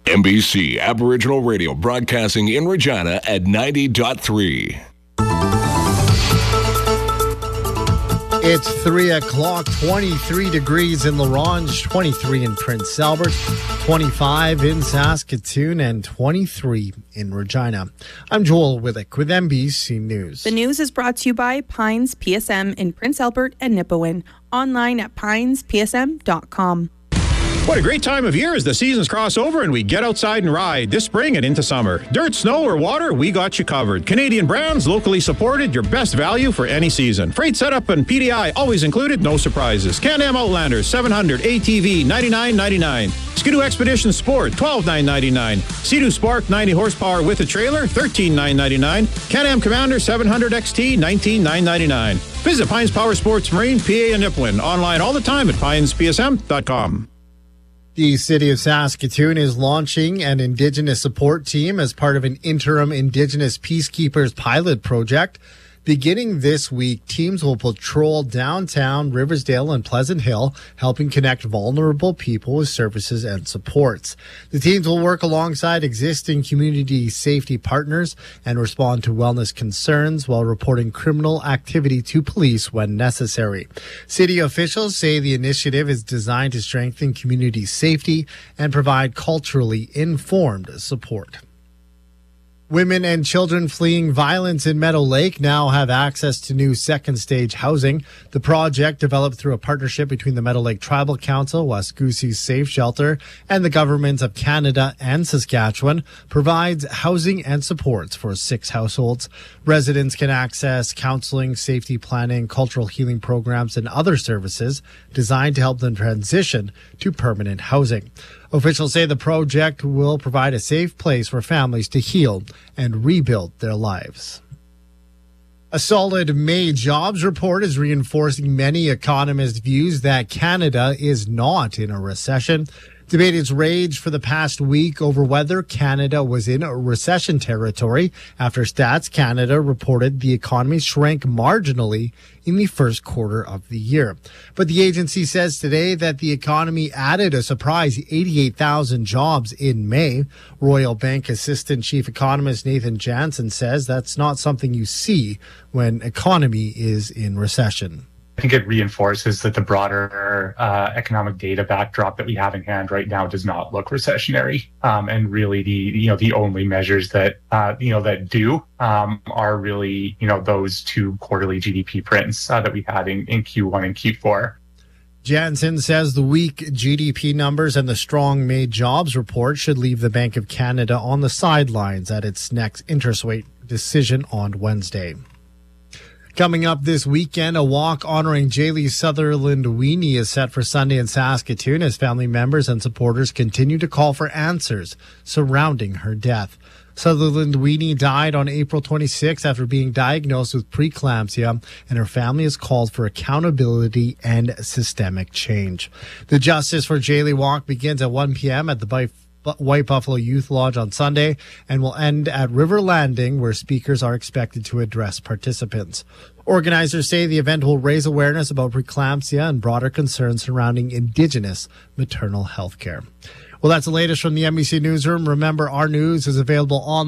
NBC Aboriginal Radio broadcasting in Regina at 90.3. It's 3 o'clock, 23 degrees in La Ronge, 23 in Prince Albert, 25 in Saskatoon, and 23 in Regina. I'm Joel Willick with NBC News. The news is brought to you by Pines PSM in Prince Albert and Nipawin. Online at pinespsm.com. What a great time of year as the seasons cross over and we get outside and ride this spring and into summer. Dirt, snow, or water, we got you covered. Canadian brands, locally supported, your best value for any season. Freight setup and PDI always included, no surprises. Can-Am Outlander 700 ATV $99.99. Skidoo Expedition Sport $12,999. Sea-Doo Spark 90 horsepower with a trailer $13,999. Can-Am Commander 700 XT $19,999. Visit Pines Power Sports Marine, PA and Nipawin. Online all the time at pinespsm.com. The City of Saskatoon is launching an Indigenous support team as part of an interim Indigenous Peacekeepers pilot project. Beginning this week, teams will patrol downtown, Riversdale, and Pleasant Hill, helping connect vulnerable people with services and supports. The teams will work alongside existing community safety partners and respond to wellness concerns while reporting criminal activity to police when necessary. City officials say the initiative is designed to strengthen community safety and provide culturally informed support. Women and children fleeing violence in Meadow Lake now have access to new second-stage housing. The project, developed through a partnership between the Meadow Lake Tribal Council, Wascoosie Safe Shelter, and the governments of Canada and Saskatchewan, provides housing and supports for 6 households. Residents can access counseling, safety planning, cultural healing programs, and other services designed to help them transition to permanent housing. Officials say the project will provide a safe place for families to heal and rebuild their lives. A solid May jobs report is reinforcing many economists' views that Canada is not in a recession. Debate has raged for the past week over whether Canada was in a recession territory after Stats Canada reported the economy shrank marginally in the first quarter of the year. But the agency says today that the economy added a surprise 88,000 jobs in May. Royal Bank Assistant Chief Economist Nathan Jansen says that's not something you see when economy is in recession. I think it reinforces that the broader economic data backdrop that we have in hand right now does not look recessionary. And really, the only measures that that do are really those 2 quarterly GDP prints that we had in Q1 and Q4. Jansen says the weak GDP numbers and the strong May jobs report should leave the Bank of Canada on the sidelines at its next interest rate decision on Wednesday. Coming up this weekend, a walk honoring Jaylee Sutherland Weenie is set for Sunday in Saskatoon as family members and supporters continue to call for answers surrounding her death. Sutherland Weenie died on April 26 after being diagnosed with preeclampsia, and her family has called for accountability and systemic change. The Justice for Jaylee Walk begins at 1 p.m. at the White Buffalo Youth Lodge on Sunday and will end at River Landing, where speakers are expected to address participants. Organizers say the event will raise awareness about preeclampsia and broader concerns surrounding Indigenous maternal health care. Well, that's the latest from the NBC Newsroom. Remember, our news is available online